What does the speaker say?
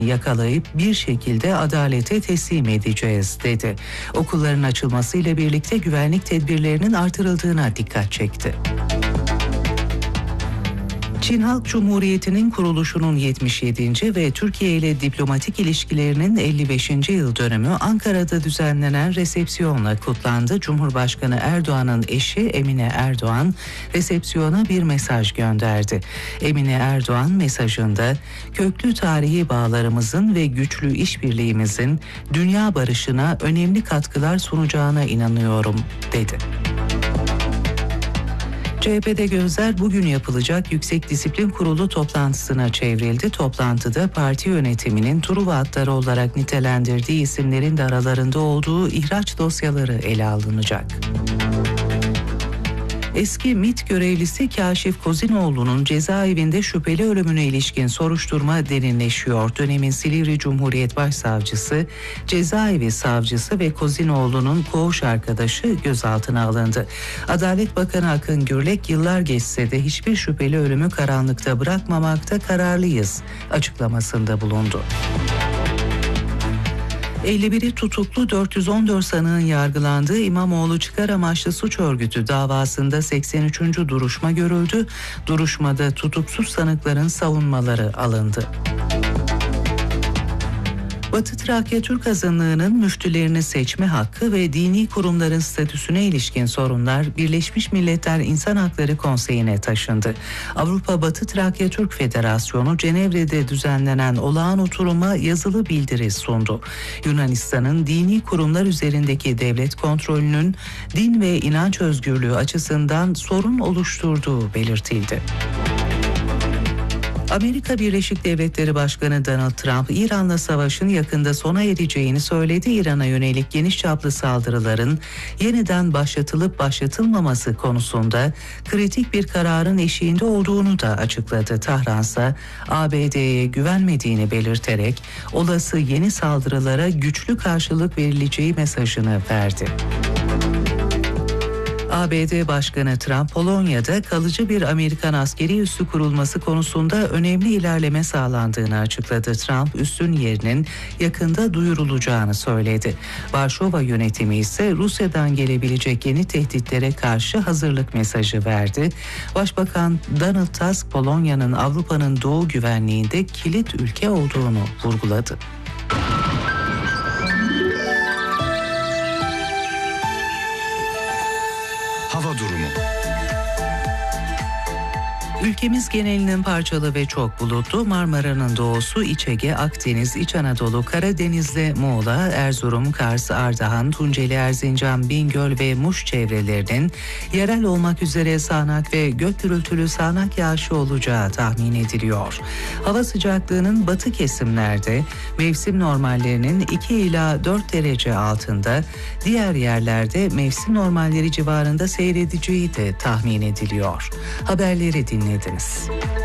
yakalayıp bir şekilde adalete teslim edeceğiz dedi. Okulların açılmasıyla birlikte güvenlik tedbirlerinin artırıldığına dikkat çekti. Çin Halk Cumhuriyeti'nin kuruluşunun 77. ve Türkiye ile diplomatik ilişkilerinin 55. yıl dönümü Ankara'da düzenlenen resepsiyonla kutlandı. Cumhurbaşkanı Erdoğan'ın eşi Emine Erdoğan resepsiyona bir mesaj gönderdi. Emine Erdoğan mesajında köklü tarihi bağlarımızın ve güçlü işbirliğimizin dünya barışına önemli katkılar sunacağına inanıyorum dedi. CHP'de gözler bugün yapılacak Yüksek Disiplin Kurulu toplantısına çevrildi. Toplantıda parti yönetiminin Truva atları olarak nitelendirdiği isimlerin de aralarında olduğu ihraç dosyaları ele alınacak. Eski MİT görevlisi Kaşif Kozinoğlu'nun cezaevinde şüpheli ölümüne ilişkin soruşturma derinleşiyor. Dönemin Silivri Cumhuriyet Başsavcısı, cezaevi savcısı ve Kozinoğlu'nun koğuş arkadaşı gözaltına alındı. Adalet Bakanı Akın Gürlek, yıllar geçse de hiçbir şüpheli ölümü karanlıkta bırakmamakta kararlıyız açıklamasında bulundu. 51'i tutuklu 414 sanığın yargılandığı İmamoğlu çıkar amaçlı suç örgütü davasında 83. duruşma görüldü. Duruşmada tutuksuz sanıkların savunmaları alındı. Batı Trakya Türk Azınlığı'nın müftülerini seçme hakkı ve dini kurumların statüsüne ilişkin sorunlar Birleşmiş Milletler İnsan Hakları Konseyi'ne taşındı. Avrupa Batı Trakya Türk Federasyonu Cenevre'de düzenlenen olağan oturuma yazılı bildiri sundu. Yunanistan'ın dini kurumlar üzerindeki devlet kontrolünün din ve inanç özgürlüğü açısından sorun oluşturduğu belirtildi. Amerika Birleşik Devletleri Başkanı Donald Trump, İran'la savaşın yakında sona ereceğini söyledi. İran'a yönelik geniş çaplı saldırıların yeniden başlatılıp başlatılmaması konusunda kritik bir kararın eşiğinde olduğunu da açıkladı. Tahran ise ABD'ye güvenmediğini belirterek olası yeni saldırılara güçlü karşılık verileceği mesajını verdi. ABD Başkanı Trump, Polonya'da kalıcı bir Amerikan askeri üssü kurulması konusunda önemli ilerleme sağlandığını açıkladı. Trump, üssün yerinin yakında duyurulacağını söyledi. Varşova yönetimi ise Rusya'dan gelebilecek yeni tehditlere karşı hazırlık mesajı verdi. Başbakan Donald Tusk, Polonya'nın Avrupa'nın doğu güvenliğinde kilit ülke olduğunu vurguladı. Hava durumu. Ülkemiz genelinin parçalı ve çok bulutlu. Marmara'nın doğusu, İç Ege, Akdeniz, İç Anadolu, Karadeniz'le Muğla, Erzurum, Kars, Ardahan, Tunceli, Erzincan, Bingöl ve Muş çevrelerinin yerel olmak üzere sağanak ve gök gürültülü sağanak yağışı olacağı tahmin ediliyor. Hava sıcaklığının batı kesimlerde mevsim normallerinin 2 ila 4 derece altında, diğer yerlerde mevsim normalleri civarında seyredeceği de tahmin ediliyor. Haberleri dinlediniz.